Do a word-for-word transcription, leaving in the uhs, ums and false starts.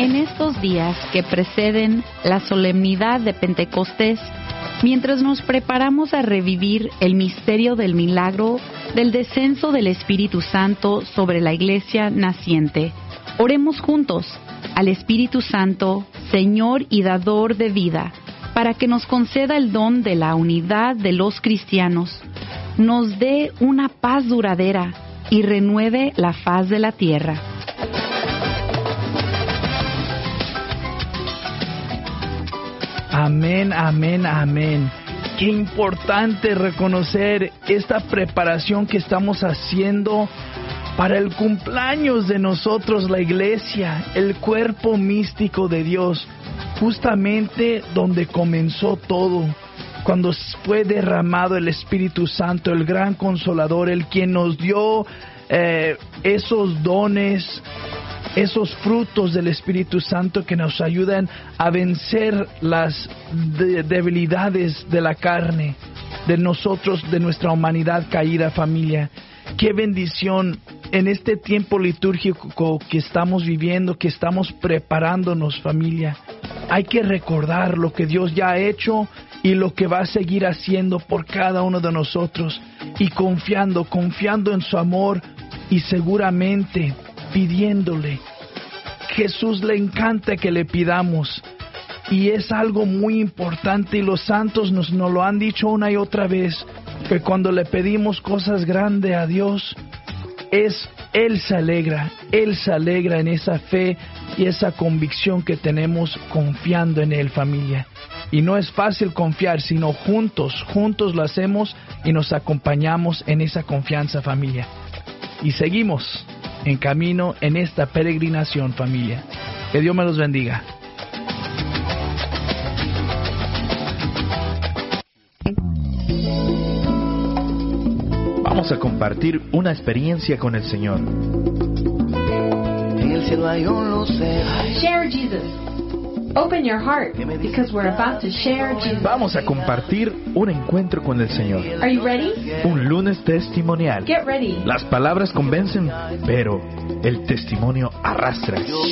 En estos días que preceden la solemnidad de Pentecostés, mientras nos preparamos a revivir el misterio del milagro del descenso del Espíritu Santo sobre la Iglesia naciente, oremos juntos al Espíritu Santo, Señor y Dador de vida, para que nos conceda el don de la unidad de los cristianos, nos dé una paz duradera y renueve la faz de la tierra. Amén, amén, amén. Qué importante reconocer esta preparación que estamos haciendo para el cumpleaños de nosotros, la iglesia, el cuerpo místico de Dios, justamente donde comenzó todo, cuando fue derramado el Espíritu Santo, el gran Consolador, el quien nos dio eh, esos dones, esos frutos del Espíritu Santo que nos ayudan a vencer las de- debilidades de la carne, de nosotros, de nuestra humanidad caída, familia. Qué bendición en este tiempo litúrgico que estamos viviendo, que estamos preparándonos, familia. Hay que recordar lo que Dios ya ha hecho y lo que va a seguir haciendo por cada uno de nosotros, y confiando, confiando en su amor, y seguramente pidiéndole. Jesús le encanta que le pidamos, y es algo muy importante, y los santos nos, nos lo han dicho una y otra vez, que cuando le pedimos cosas grandes a Dios, es Él se alegra, Él se alegra en esa fe y esa convicción que tenemos confiando en Él, familia. Y no es fácil confiar, sino juntos, juntos lo hacemos y nos acompañamos en esa confianza, familia. Y seguimos en camino en esta peregrinación, familia. Que Dios me los bendiga. Vamos a compartir una experiencia con el Señor. En el cielo hay un lucero. Share Jesus. Open your heart because we're about to share Jesus. Vamos a compartir un encuentro con el Señor. Are you ready? Un lunes testimonial. Get ready. Las palabras convencen, pero el testimonio arrastra.